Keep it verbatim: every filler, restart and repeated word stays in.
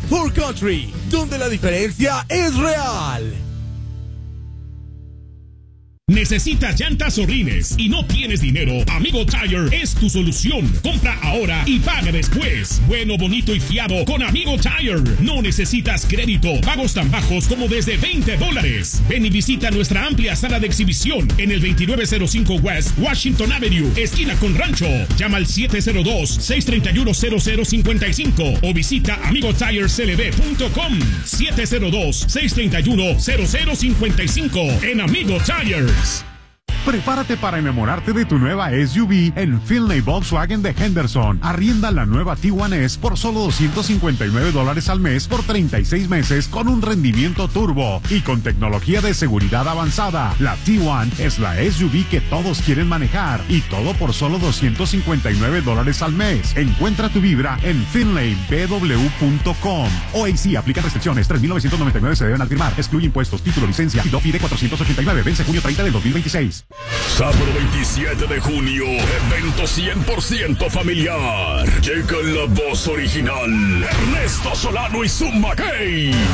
For Country, donde la diferencia es real. ¿Necesitas llantas o rines y no tienes dinero? Amigo Tire es tu solución. Compra ahora y paga después. Bueno, bonito y fiado con Amigo Tire. No necesitas crédito, pagos tan bajos como desde veinte dólares. Ven y visita nuestra amplia sala de exhibición en el veintinueve cero cinco West Washington Avenue, esquina con Rancho. Llama al siete cero dos, seis tres uno, cero cero cinco cinco o visita amigo tire c l b punto com. siete cero dos, seis tres uno, cero cero cinco cinco en Amigo Tire. Prepárate para enamorarte de tu nueva S U V en Finlay Volkswagen de Henderson. Arrienda la nueva T uno S por solo doscientos cincuenta y nueve dólares al mes por treinta y seis meses con un rendimiento turbo y con tecnología de seguridad avanzada. La T uno es la S U V que todos quieren manejar y todo por solo doscientos cincuenta y nueve dólares al mes. Encuentra tu vibra en finlay b w punto com. O A C aplica restricciones. tres mil novecientos noventa y nueve se deben al firmar. Excluye impuestos, título, licencia y D O F I de cuatrocientos ochenta y nueve. Vence junio treinta del dos mil veintiséis. Sábado veintisiete de junio, evento cien por ciento familiar. Llega la voz original, Ernesto Solano y Zumba Key.